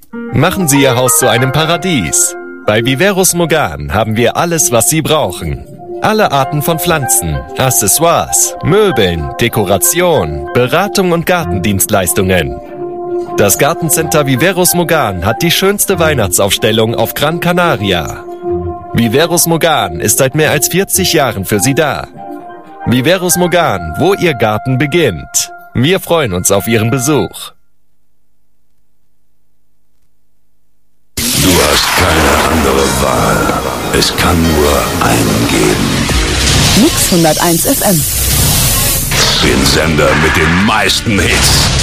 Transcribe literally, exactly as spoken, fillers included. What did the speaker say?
Machen Sie Ihr Haus zu einem Paradies. Bei Viveros Mogan haben wir alles, was Sie brauchen. Alle Arten von Pflanzen, Accessoires, Möbeln, Dekoration, Beratung und Gartendienstleistungen. Das Gartencenter Viveros Mogan hat die schönste Weihnachtsaufstellung auf Gran Canaria. Viveros Mogan ist seit mehr als vierzig Jahren für Sie da. Viveros Mogan, wo Ihr Garten beginnt. Wir freuen uns auf Ihren Besuch. Du hast keine andere Wahl. Es kann nur einen geben. Mix hunderteins F M. Den Sender mit den meisten Hits.